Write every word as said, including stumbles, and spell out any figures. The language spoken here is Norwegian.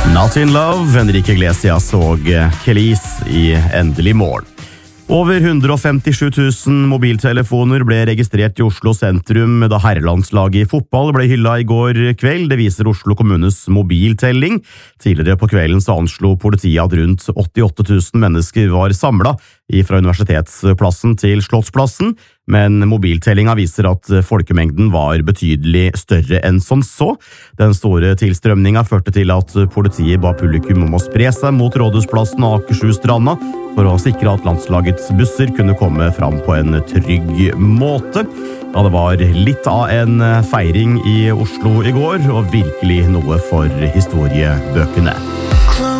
Not in love, Enrique Iglesias og Kelis i endelig mål. Over hundre og femtisju tusen mobiltelefoner ble registrert i Oslo sentrum da herrelandslaget i fotball ble hyllet i går kveld. Det viser Oslo kommunes mobiltelling. Tidligere på kvelden så anslo politiet at rundt åttiåtte tusen mennesker var samlet fra Universitetsplassen til Slottsplassen, men mobiltellinga viser at folkemengden var betydelig større enn som så. Den store tilstrømninga førte til at politiet ba publikum om å spre seg mot Rådhusplassen og Akershusstranda for å sikre at landslagets busser kunne komme fram på en trygg måte. Ja, det var litt av en feiring i Oslo i går, og virkelig noe for historiebøkene.